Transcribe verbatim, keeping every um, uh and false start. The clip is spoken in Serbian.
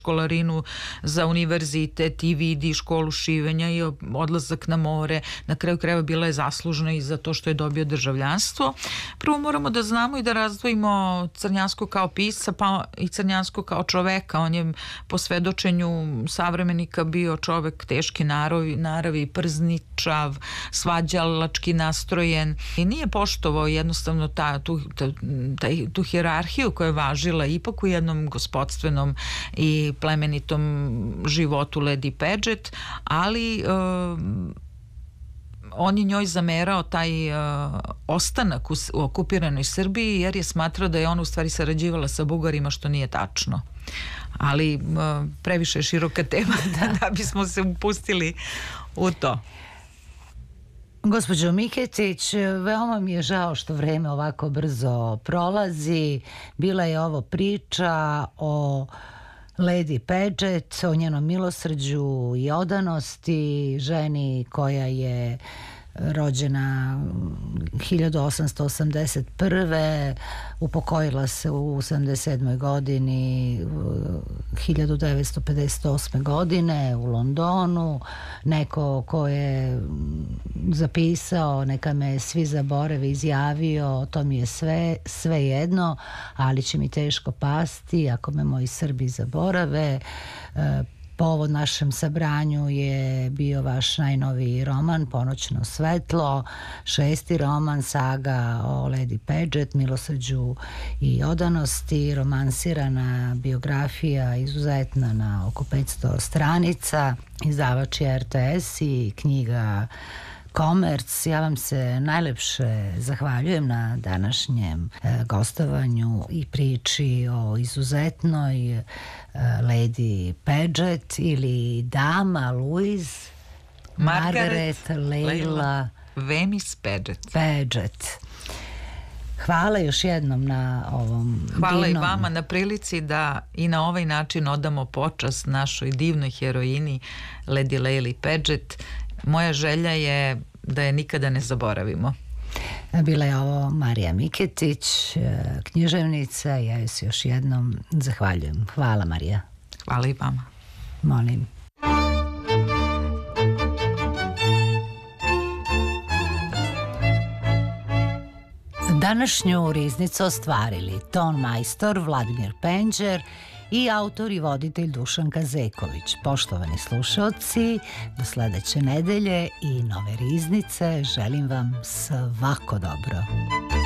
školarinu za univerzitet i vidi školu šivenja i odlazak na more. Na kraju krajeva bila je zaslužna i za to što je dobio državljanstvo. Prvo moramo da znamo i da razdvojimo Crnjanskog kao pisca pa i Crnjanskog kao čoveka. On je po svedočenju savremenika bio čovek teške naravi, naravi przničav, svađalački nastrojen i nije poštovao jednostavno ta, tu, ta, ta, tu hijerarhiju koja je važila ipak u jednom gospodstvenom i plemenitom životu Lady Paget, ali uh, on je njoj zamerao taj uh, ostanak u, u okupiranoj Srbiji jer je smatrao da je ona u stvari sarađivala sa Bugarima, što nije tačno. Ali uh, previše je široka tema da, da bismo se upustili u to. Gospođo Miketić, veoma mi je žao što vreme ovako brzo prolazi. Bila je ovo priča o Lady Paget, o njenom milosrđu i odanosti, ženi koja je rođena hiljadu osamsto osamdeset prve. upokojila se u sedamdeset sedmoj godini, hiljadu devetsto pedeset osme godine u Londonu. Neko ko je zapisao, neka me svi zaborave, izjavio, to mi je sve, sve jedno, ali će mi teško pasti ako me moji Srbi zaborave. Povod našem sabranju je bio vaš najnoviji roman Ponoćno svetlo, šesti roman, saga o Lady Paget, milosrđu i odanosti, romansirana biografija izuzetna na oko petsto stranica, izdavač je R T S i knjiga Komerc. Ja vam se najlepše zahvaljujem na današnjem e, gostovanju i priči o izuzetnoj e, Lady Paget ili dama Louise Margaret, Margaret Leila Venice Paget. Paget. Hvala još jednom na ovom Hvala divnom... i vama na prilici da i na ovaj način odamo počast našoj divnoj heroini Lady Leili Paget. Moja želja je da je nikada ne zaboravimo. Bila je ovo Marija Miketić, književnica. Ja joj se još jednom zahvaljujem. Hvala, Marija. Hvala i vama. Molim. Današnju riznicu ostvarili ton majstor Vladimir Penđer i autor i voditelj Dušan Kazeković. Poštovani slušaoci, do sledeće nedelje i nove riznice želim vam svako dobro.